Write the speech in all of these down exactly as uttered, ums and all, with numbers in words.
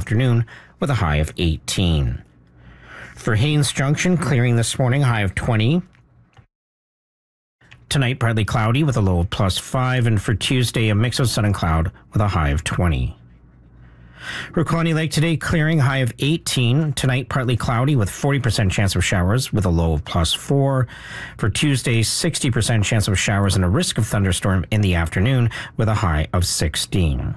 afternoon with a high of eighteen. For Haines Junction, clearing this morning, high of twenty. Tonight, partly cloudy with a low of plus five, and for Tuesday, a mix of sun and cloud with a high of twenty. For Colony Lake today, clearing, high of eighteen. Tonight, partly cloudy with forty percent chance of showers with a low of plus four. For Tuesday, sixty percent chance of showers and a risk of thunderstorm in the afternoon with a high of sixteen.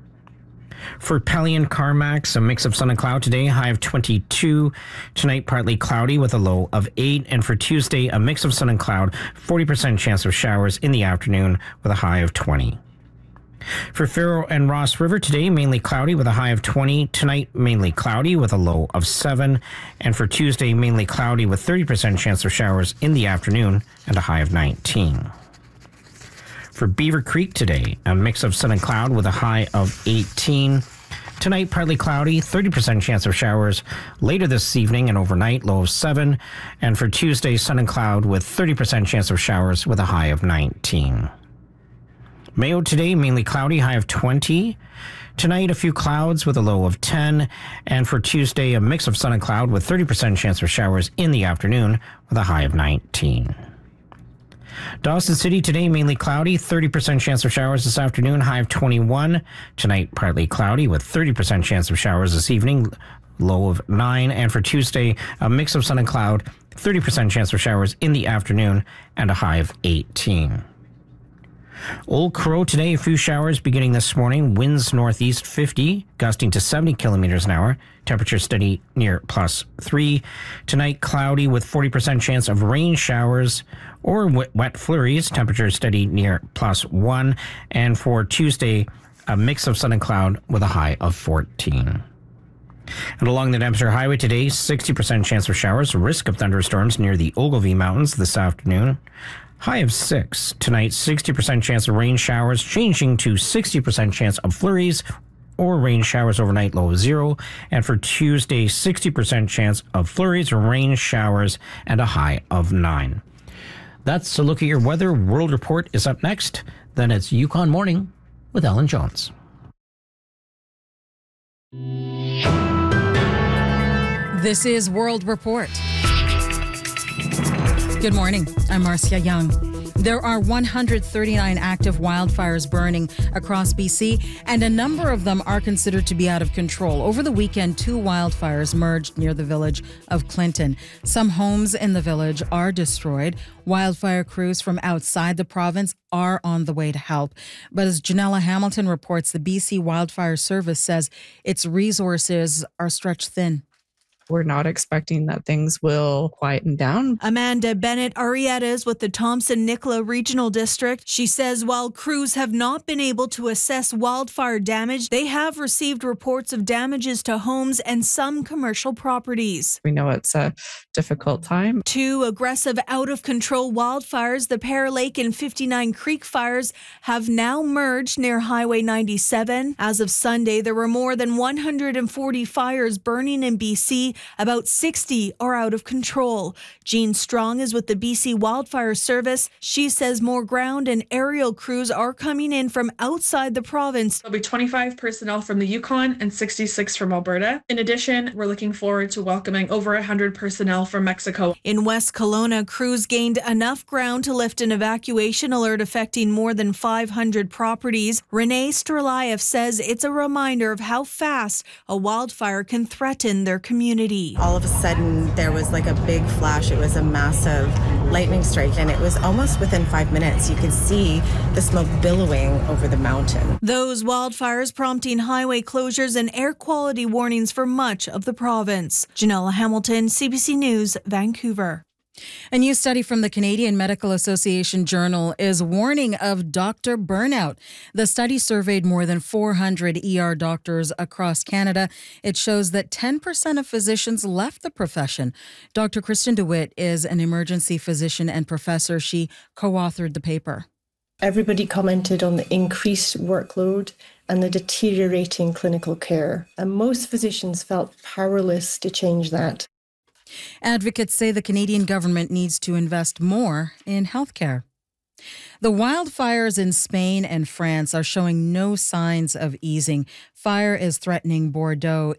For Pelly Carmax, a mix of sun and cloud today, high of twenty-two. Tonight, partly cloudy with a low of eight. And for Tuesday, a mix of sun and cloud, forty percent chance of showers in the afternoon with a high of twenty. For Faro and Ross River today, mainly cloudy with a high of twenty. Tonight, mainly cloudy with a low of seven. And for Tuesday, mainly cloudy with thirty percent chance of showers in the afternoon and a high of nineteen. For Beaver Creek today, a mix of sun and cloud with a high of eighteen. Tonight, partly cloudy, thirty percent chance of showers. Later this evening and overnight, low of seven. And for Tuesday, sun and cloud with thirty percent chance of showers with a high of nineteen. Mayo today, mainly cloudy, high of twenty. Tonight, a few clouds with a low of ten. And for Tuesday, a mix of sun and cloud with thirty percent chance of showers in the afternoon with a high of nineteen. Dawson City today, mainly cloudy, thirty percent chance of showers this afternoon, high of twenty-one. Tonight, partly cloudy with thirty percent chance of showers this evening, low of nine. And for Tuesday, a mix of sun and cloud, thirty percent chance of showers in the afternoon, and a high of eighteen. Old Crow today, a few showers beginning this morning. Winds northeast fifty, gusting to seventy kilometers an hour. Temperature steady near plus three. Tonight, cloudy with forty percent chance of rain showers or wet flurries. Temperature steady near plus one. And for Tuesday, a mix of sun and cloud with a high of fourteen. And along the Dempster Highway today, sixty percent chance of showers. Risk of thunderstorms near the Ogilvie Mountains this afternoon. High of six. Tonight, sixty percent chance of rain showers, changing to sixty percent chance of flurries or rain showers overnight, low of zero. And for Tuesday, sixty percent chance of flurries or rain showers and a high of nine. That's a look at your weather. World Report is up next. Then it's Yukon Morning with Ellen Jones. This is World Report. Good morning. I'm Marcia Young. There are one hundred thirty-nine active wildfires burning across B C, and a number of them are considered to be out of control. Over the weekend, two wildfires merged near the village of Clinton. Some homes in the village are destroyed. Wildfire crews from outside the province are on the way to help. But as Janella Hamilton reports, the B C Wildfire Service says its resources are stretched thin. We're not expecting that things will quieten down. Amanda Bennett Arrieta is with the Thompson-Nicola Regional District. She says while crews have not been able to assess wildfire damage, they have received reports of damages to homes and some commercial properties. We know it's a difficult time. Two aggressive out-of-control wildfires, the Pear Lake and fifty-nine Creek fires, have now merged near Highway ninety-seven. As of Sunday, there were more than one hundred forty fires burning in B C. About sixty are out of control. Jean Strong is with the B C Wildfire Service. She says more ground and aerial crews are coming in from outside the province. There'll be twenty-five personnel from the Yukon and sixty-six from Alberta. In addition, we're looking forward to welcoming over one hundred personnel from Mexico. In West Kelowna, crews gained enough ground to lift an evacuation alert affecting more than five hundred properties. Renee Strelayev says it's a reminder of how fast a wildfire can threaten their community. All of a sudden, there was like a big flash. It was a massive lightning strike, and it was almost within five minutes. You could see the smoke billowing over the mountain. Those wildfires prompting highway closures and air quality warnings for much of the province. Janella Hamilton, C B C News, Vancouver. A new study from the Canadian Medical Association Journal is warning of doctor burnout. The study surveyed more than four hundred E R doctors across Canada. It shows that ten percent of physicians left the profession. Doctor Kristen DeWitt is an emergency physician and professor. She co-authored the paper. Everybody commented on the increased workload and the deteriorating clinical care, and most physicians felt powerless to change that. Advocates say the Canadian government needs to invest more in healthcare. The wildfires in Spain and France are showing no signs of easing. Fire is threatening Bordeaux